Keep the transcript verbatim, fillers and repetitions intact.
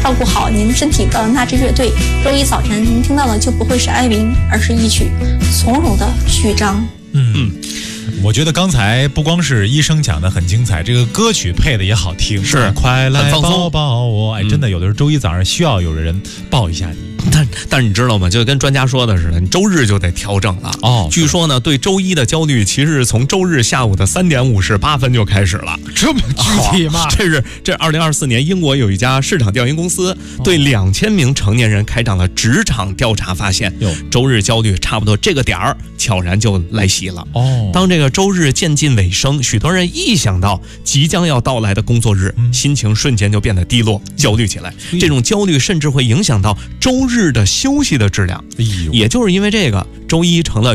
照顾好您身体的那支乐队，周一早晨您听到的就不会是哀鸣，而是一曲从容的序章。 嗯嗯。我觉得刚才不光是医生讲的很精彩，这个歌曲配的也好听， 是快来抱抱我。哎，真的有的时候周一早上需要有人抱一下你。 但但是你知道吗？就跟专家说的似的，你周日就得调整了哦。 据说呢，对周一的焦虑其实是从周日下午的三点五十八分就开始了。 这么具体吗？ 哦、这是这二零二四年英国有一家市场调研公司对两千名成年人开展了职场调查，发现哟， 周日焦虑差不多这个点儿悄然就来袭了。 哦， 当这个周日渐近尾声，许多人一想到即将要到来的工作日，嗯、心情瞬间就变得低落、焦虑起来。这种焦虑甚至会影响到周日的休息的质量。 哎呦， 也就是因为这个，周一成了